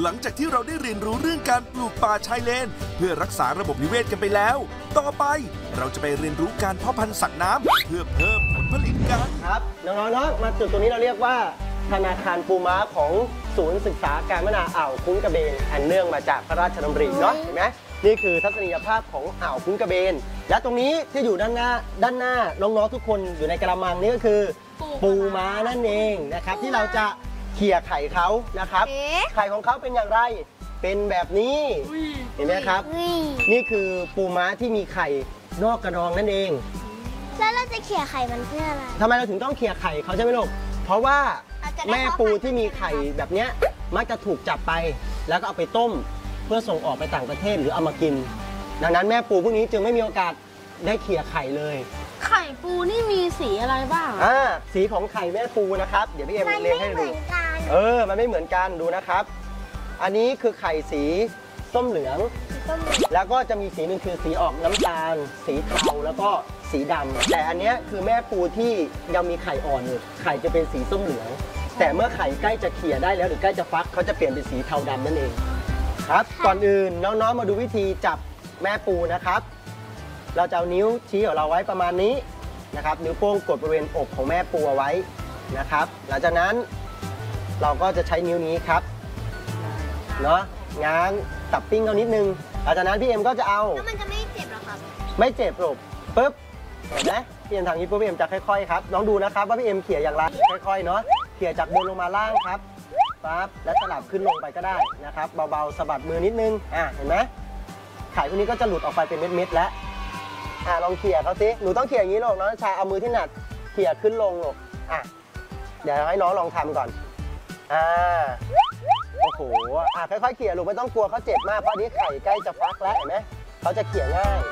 หลังจากที่เราได้เรียนรู้เรื่องการปลูกป่าชายเลนเพื่อรักษาระบบนิเวศกันไปแล้วต่อไปเราจะไปเรียนรู้การเพาะพันธุ์สัตว์น้ำเพื่อเพิ่มผลผลิตกันครับน้องๆมาจุดตรงนี้เราเรียกว่าธนาคารปูม้าของศูนย์ศึกษาการพัฒนาอ่าวคุ้งกระเบนอันเนื่องมาจากพระราชดำริเนาะเห็นไหมนี่คือทัศนียภาพของอ่าวคุ้งกระเบนและตรงนี้ที่อยู่ด้านหน้าน้องๆทุกคนอยู่ในกระมังนี่ก็คือปูม้านั่นเองนะครับที่เราจะเขี่ยไข่เขานะครับไข่ของเขาเป็นอย่างไรเป็นแบบนี้เห็นไหมครับนี่คือปูม้าที่มีไข่นอกกระดองนั่นเองแล้วเราจะเขี่ยไข่มันเพื่ออะไรทำไมเราถึงต้องเขี่ยไข่เขาใช่ไหมลูกเพราะว่าแม่ปูที่มีไข่แบบนี้มักจะถูกจับไปแล้วก็เอาไปต้มเพื่อส่งออกไปต่างประเทศหรือเอามากินดังนั้นแม่ปูพวกนี้จึงไม่มีโอกาสได้เขี่ยไข่เลยไข่ปูนี่มีสีอะไรบ้างสีของไข่แม่ปูนะครับเดี๋ยวพี่เอ็มเรียงให้ดูมันไม่เหมือนกันดูนะครับอันนี้คือไข่สีส้มเหลืองแล้วก็จะมีสีหนึ่งคือสีออกน้ำตาลสีเทาแล้วก็สีดำแต่อันนี้คือแม่ปูที่ยังมีไข่อ่อนอยู่ไข่จะเป็นสีส้มเหลืองแต่เมื่อไข่ใกล้จะเขี่ยได้แล้วหรือใกล้จะฟักเขาจะเปลี่ยนเป็นสีเทาดำนั่นเองครับก่อนอื่นน้องๆมาดูวิธีจับแม่ปูนะครับเราจะเอานิ้วชี้ของเราไว้ประมาณนี้นะครับนิ้วโป้งกดบริเวณอกของแม่ปูเอาไว้นะครับหลังจากนั้นเราก็จะใช้นิ้วนี้ครับเนาะง้างตับปิ้งเอานิดนึงหลังจากนั้นพี่เอ็มก็จะเอาแล้วมันจะไม่เจ็บหรอครับไม่เจ็บหรอกปึ๊บเห็นไหมพี่เอ็มทางนี้ปุ๊บพี่เอ็มจะค่อยๆครับน้องดูนะครับว่าพี่เอ็มเขี่ยอย่างไรค่อยๆเนาะเขี่ยจากบนลงมาล่างครับปั๊บและสลับขึ้นลงไปก็ได้นะครับเบาๆสะบัดมือนิดนึงเห็นไหมไข่พวกนี้ก็จะหลุดออกไปเป็นเม็ดๆแล้วลองเขี่ยเขาสิหนูต้องเขี่ยอย่างนี้ลูกน้องชาเอามือที่หนักเขี่ยขึ้นลงลูกเดี๋ยวให้น้องลองทำก่อนโอ้โหค่อยๆเขี่ยลูกไม่ต้องกลัวเขาเจ็บมากเพราะนี้ไข่ใกล้จะฟักแล้วเห็นไหมเขาจะเขี่ยง่าย